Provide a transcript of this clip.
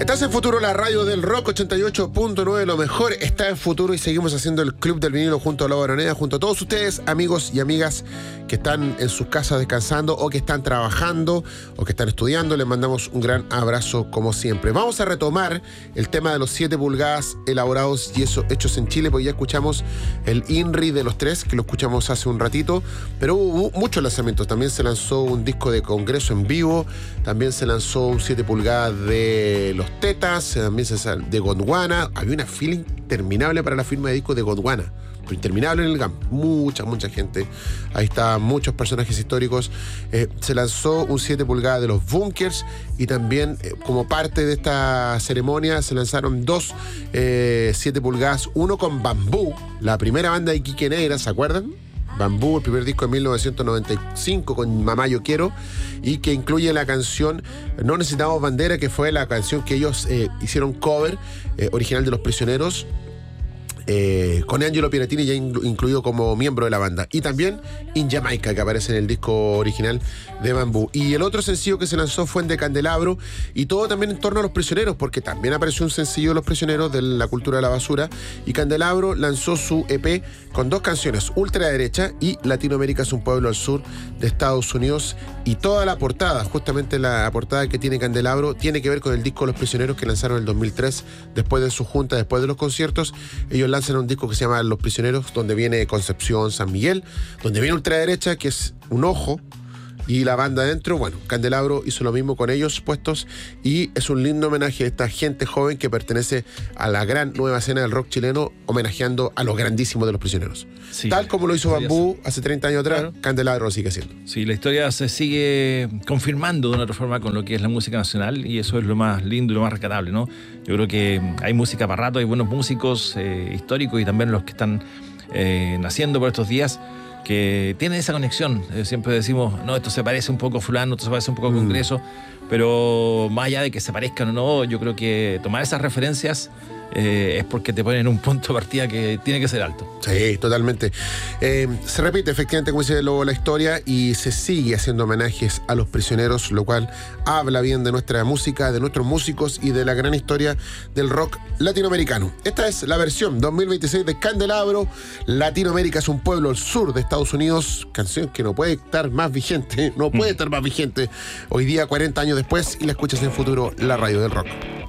Estás en Futuro, la radio del rock 88.9, lo mejor está en Futuro y seguimos haciendo el Club del Vinilo junto a Lobo Araneda, junto a todos ustedes, amigos y amigas que están en sus casas descansando o que están trabajando o que están estudiando. Les mandamos un gran abrazo como siempre. Vamos a retomar el tema de los 7 pulgadas elaborados y eso hechos en Chile, porque ya escuchamos el INRI de los 3, que lo escuchamos hace un ratito, pero hubo muchos lanzamientos. También se lanzó un disco de congreso en vivo, también se lanzó un 7 pulgadas de los Tetas, también de Gondwana. Había una fila interminable para la firma de discos de Gondwana, pero interminable en el GAM. Mucha gente. Ahí está, muchos personajes históricos. Se lanzó un 7 pulgadas de los Bunkers y también como parte de esta ceremonia se lanzaron 2 7 pulgadas, uno con Bambú, la primera banda de Quique Negra, ¿se acuerdan? Bambú, el primer disco de 1995 con Mamá Yo Quiero, y que incluye la canción No Necesitamos Bandera, que fue la canción que ellos hicieron cover, original de Los Prisioneros, con Angelo Piratini ya incluido como miembro de la banda, y también In Jamaica, que aparece en el disco original de Bambú. Y el otro sencillo que se lanzó fue en De Candelabro, y todo también en torno a Los Prisioneros, porque también apareció un sencillo de Los Prisioneros, de La Cultura de la Basura, y Candelabro lanzó su EP con 2 canciones, Ultraderecha y Latinoamérica es un pueblo al sur de Estados Unidos. Y toda la portada, justamente la portada que tiene Candelabro, tiene que ver con el disco Los Prisioneros, que lanzaron en el 2003, después de su junta, después de los conciertos. Ellos lanzan un disco que se llama Los Prisioneros, donde viene Concepción, San Miguel, donde viene Ultraderecha, que es un ojo, y la banda adentro. Bueno, Candelabro hizo lo mismo con ellos puestos, y es un lindo homenaje a esta gente joven que pertenece a la gran nueva escena del rock chileno, homenajeando a los grandísimos de Los Prisioneros. Sí, tal como lo hizo Bambú hace 30 años atrás, claro. Candelabro lo sigue haciendo. Sí, la historia se sigue confirmando de una otra forma con lo que es la música nacional, y eso es lo más lindo y lo más rescatable, ¿no? Yo creo que hay música para rato, hay buenos músicos históricos y también los que están naciendo por estos días, que tienen esa conexión. Siempre decimos, no, esto se parece un poco a fulano, esto se parece un poco a Congreso, pero más allá de que se parezcan o no, yo creo que tomar esas referencias es porque te ponen un punto de partida que tiene que ser alto. Sí, totalmente. Se repite efectivamente, como dice Lobo, la historia, y se sigue haciendo homenajes a Los Prisioneros, lo cual habla bien de nuestra música, de nuestros músicos y de la gran historia del rock latinoamericano. Esta es la versión 2026 de Candelabro, Latinoamérica es un pueblo al sur de Estados Unidos, canción que no puede estar más vigente, hoy día 40 años después, y la escuchas en Futuro, la radio del rock.